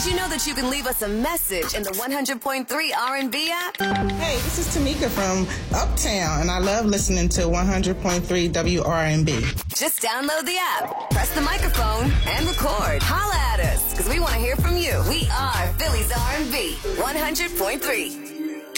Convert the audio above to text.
Did you know that you can leave us a message in the 100.3 R&B app? Hey, this is Tamika from Uptown, and I love listening to 100.3 WRNB. Just download the app, press the microphone, and record. Holla at us, because we want to hear from you. We are Philly's R&B 100.3.